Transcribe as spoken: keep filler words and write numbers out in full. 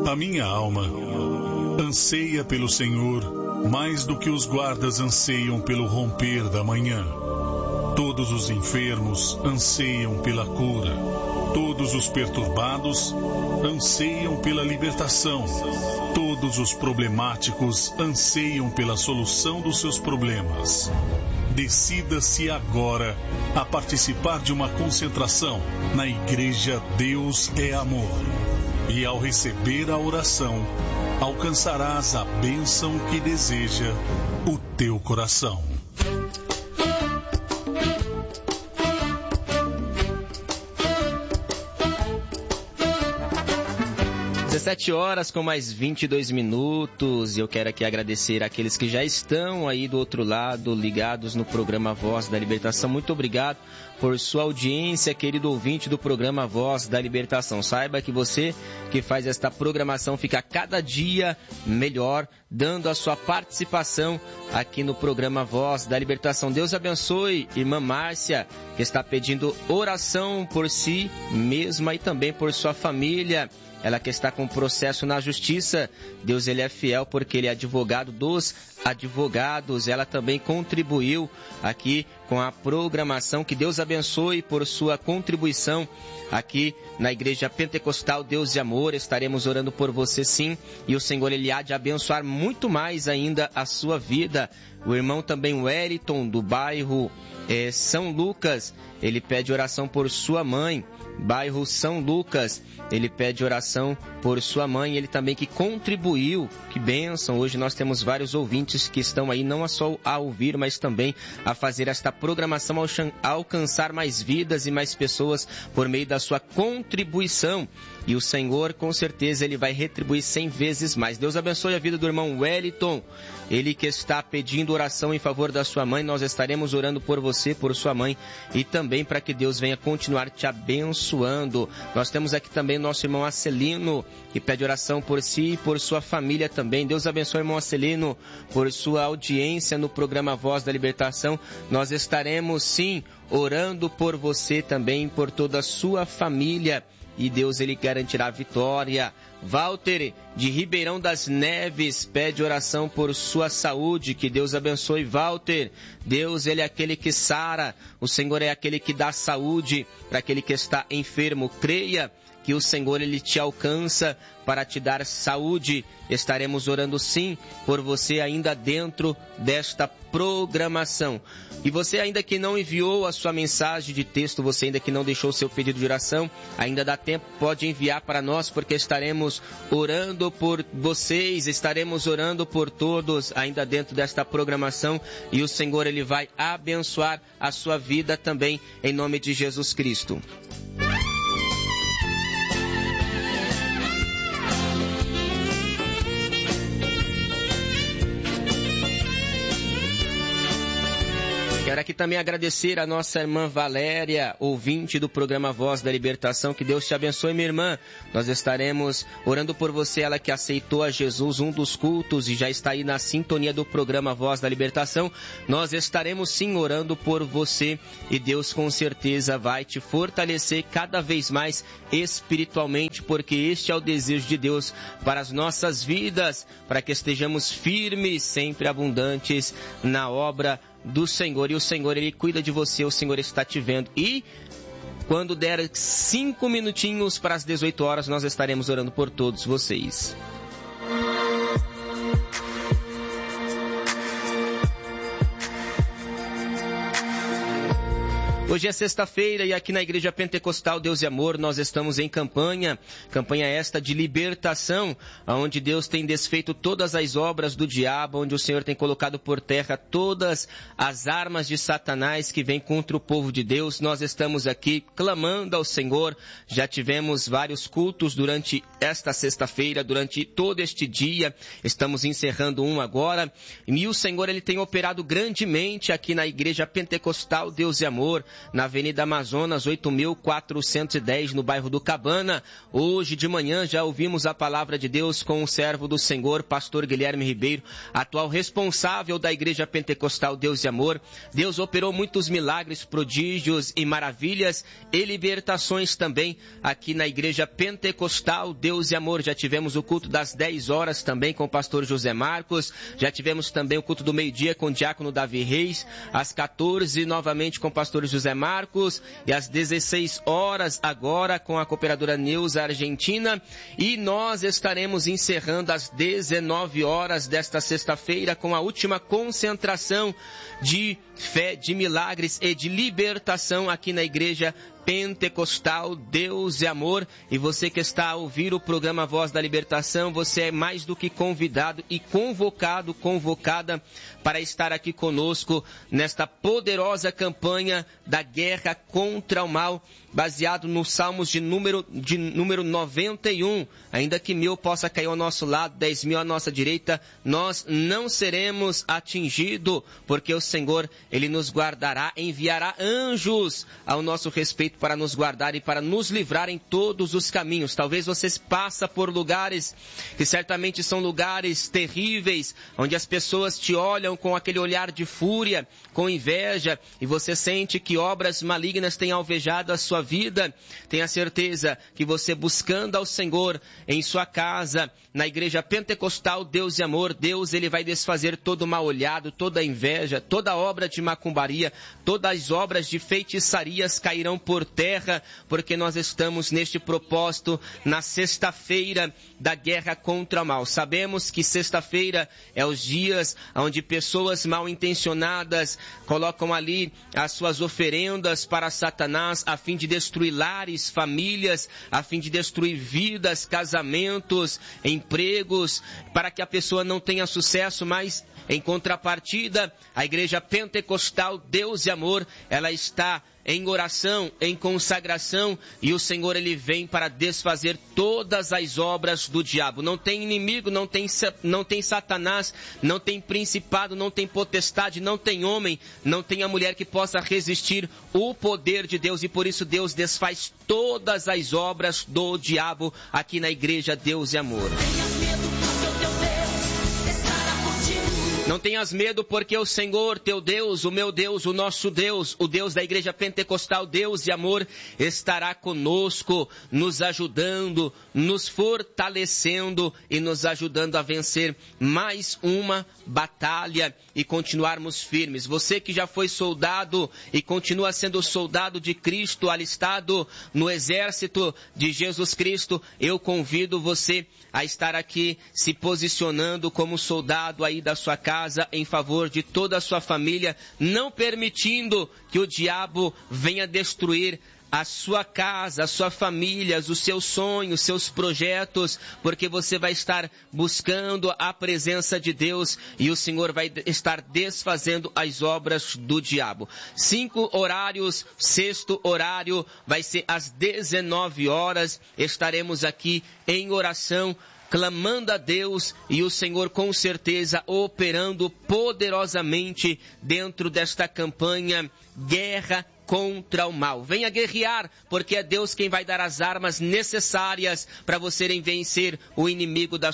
A minha alma anseia pelo Senhor mais do que os guardas anseiam pelo romper da manhã. Todos os enfermos anseiam pela cura. Todos os perturbados anseiam pela libertação. Todos os problemáticos anseiam pela solução dos seus problemas. Decida-se agora a participar de uma concentração na Igreja Deus é Amor. E ao receber a oração, alcançarás a bênção que deseja o teu coração. dezessete horas com mais vinte e dois minutos, e eu quero aqui agradecer àqueles que já estão aí do outro lado, ligados no programa Voz da Libertação. Muito obrigado por sua audiência, querido ouvinte do programa Voz da Libertação. Saiba que você que faz esta programação fica cada dia melhor, dando a sua participação aqui no programa Voz da Libertação. Deus abençoe irmã Márcia, que está pedindo oração por si mesma e também por sua família. Ela que está com processo na justiça. Deus, ele é fiel porque ele é advogado dos advogados. Ela também contribuiu aqui com a programação. Que Deus abençoe por sua contribuição aqui na Igreja Pentecostal Deus e Amor. Estaremos orando por você, sim, e o Senhor, ele há de abençoar muito mais ainda a sua vida. O irmão também Wellington, do bairro é, São Lucas, ele pede oração por sua mãe. Bairro São Lucas, ele pede oração por sua mãe, ele também que contribuiu, que bênção. Hoje nós temos vários ouvintes que estão aí não só a ouvir, mas também a fazer esta programação, a alcançar mais vidas e mais pessoas por meio da sua contribuição. E o Senhor, com certeza, ele vai retribuir cem vezes mais. Deus abençoe a vida do irmão Wellington, ele que está pedindo oração em favor da sua mãe. Nós estaremos orando por você, por sua mãe, e também para que Deus venha continuar te abençoando. Nós temos aqui também nosso irmão Acelino, que pede oração por si e por sua família também. Deus abençoe, irmão Acelino, por sua audiência no programa Voz da Libertação. Nós estaremos, sim, orando por você também, por toda a sua família. E Deus, ele garantirá a vitória. Walter, de Ribeirão das Neves, pede oração por sua saúde. Que Deus abençoe, Walter. Deus, ele é aquele que sara. O Senhor é aquele que dá saúde para aquele que está enfermo. Creia que o Senhor, ele te alcança para te dar saúde. Estaremos orando, sim, por você ainda dentro desta programação. E você ainda que não enviou a sua mensagem de texto, você ainda que não deixou o seu pedido de oração, ainda dá tempo, pode enviar para nós, porque estaremos orando por vocês, estaremos orando por todos ainda dentro desta programação, e o Senhor, ele vai abençoar a sua vida também, em nome de Jesus Cristo. Quero aqui também agradecer a nossa irmã Valéria, ouvinte do programa Voz da Libertação. Que Deus te abençoe, minha irmã. Nós estaremos orando por você, ela que aceitou a Jesus, um dos cultos, e já está aí na sintonia do programa Voz da Libertação. Nós estaremos sim orando por você, e Deus com certeza vai te fortalecer cada vez mais espiritualmente, porque este é o desejo de Deus para as nossas vidas, para que estejamos firmes, sempre abundantes na obra do Senhor. E o Senhor, ele cuida de você, o Senhor está te vendo. E quando der cinco minutinhos para as dezoito horas, nós estaremos orando por todos vocês. Hoje é sexta-feira e aqui na Igreja Pentecostal Deus e Amor nós estamos em campanha, campanha esta de libertação, onde Deus tem desfeito todas as obras do diabo, onde o Senhor tem colocado por terra todas as armas de Satanás que vêm contra o povo de Deus. Nós estamos aqui clamando ao Senhor, já tivemos vários cultos durante esta sexta-feira, durante todo este dia, estamos encerrando um agora, e o Senhor, ele tem operado grandemente aqui na Igreja Pentecostal Deus e Amor. na Avenida Amazonas, oito mil quatrocentos e dez, no bairro do Cabana. Hoje de manhã já ouvimos a palavra de Deus com o servo do Senhor, pastor Guilherme Ribeiro, atual responsável da Igreja Pentecostal Deus e Amor. Deus operou muitos milagres, prodígios e maravilhas e libertações também aqui na Igreja Pentecostal Deus e Amor. Já tivemos o culto das dez horas também com o pastor José Marcos, já tivemos também o culto do meio-dia com o diácono Davi Reis, às quatorze novamente com o pastor José Marcos e às dezesseis horas agora com a cooperadora Neuza Argentina, e nós estaremos encerrando às dezenove horas desta sexta-feira com a última concentração de fé, de milagres e de libertação aqui na Igreja Pentecostal Deus e Amor. E você que está a ouvir o programa Voz da Libertação, você é mais do que convidado e convocado, convocada para estar aqui conosco nesta poderosa campanha da guerra contra o mal, baseado nos Salmos de número, de número noventa e um. Ainda que mil possa cair ao nosso lado, dez mil à nossa direita, nós não seremos atingidos, porque o Senhor, Ele nos guardará, enviará anjos ao nosso respeito para nos guardar e para nos livrar em todos os caminhos. Talvez você passe por lugares que certamente são lugares terríveis, onde as pessoas te olham com aquele olhar de fúria, com inveja, e você sente que obras malignas têm alvejado a sua vida. Tenha certeza que você, buscando ao Senhor em sua casa, na Igreja Pentecostal Deus e Amor, Deus, Ele vai desfazer todo o mal olhado, toda a inveja, toda a obra de macumbaria, todas as obras de feitiçarias cairão por terra, porque nós estamos neste propósito na sexta-feira da guerra contra o mal. Sabemos que sexta-feira é os dias onde pessoas mal intencionadas colocam ali as suas oferendas para Satanás, a fim de destruir lares, famílias, a fim de destruir vidas, casamentos, empregos, para que a pessoa não tenha sucesso. Mas em contrapartida, a Igreja Pentecostal Deus e Amor, ela está em oração, em consagração, e o Senhor, Ele vem para desfazer todas as obras do diabo. Não tem inimigo, não tem, não tem Satanás, não tem principado, não tem potestade, não tem homem, não tem a mulher que possa resistir o poder de Deus, e por isso Deus desfaz todas as obras do diabo aqui na Igreja Deus e Amor. Não tenhas medo, porque o Senhor, teu Deus, o meu Deus, o nosso Deus, o Deus da Igreja Pentecostal Deus e Amor, estará conosco, nos ajudando, nos fortalecendo e nos ajudando a vencer mais uma batalha e continuarmos firmes. Você que já foi soldado e continua sendo soldado de Cristo, alistado no exército de Jesus Cristo, eu convido você a estar aqui se posicionando como soldado aí da sua casa, em favor de toda a sua família, não permitindo que o diabo venha destruir a sua casa, a sua família, os seus sonhos, os seus projetos, porque você vai estar buscando a presença de Deus e o Senhor vai estar desfazendo as obras do diabo. Cinco horários, sexto horário vai ser às dezenove horas, estaremos aqui em oração, clamando a Deus, e o Senhor com certeza operando poderosamente dentro desta campanha Guerra contra o Mal. Venha guerrear, porque é Deus quem vai dar as armas necessárias para você vencer o inimigo da